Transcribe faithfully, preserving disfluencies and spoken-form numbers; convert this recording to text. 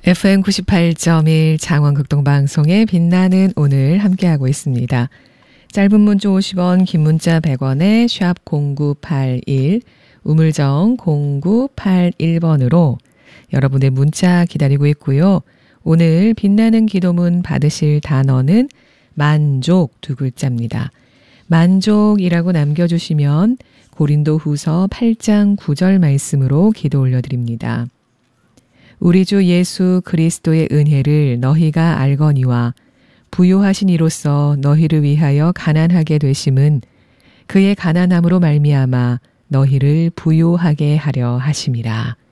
에프엠 구십팔 점 일 장원극동방송의 빛나는 오늘 함께하고 있습니다. 짧은 문자 오십 원, 긴 문자 백 원에 샵 공구팔일, 우물정 공구팔일 번으로 여러분의 문자 기다리고 있고요. 오늘 빛나는 기도문 받으실 단어는 만족 두 글자입니다. 만족이라고 남겨주시면 고린도후서 팔 장 구 절 말씀으로 기도 올려드립니다. 우리 주 예수 그리스도의 은혜를 너희가 알거니와 부요하신 이로써 너희를 위하여 가난하게 되심은 그의 가난함으로 말미암아 너희를 부요하게 하려 하심이라.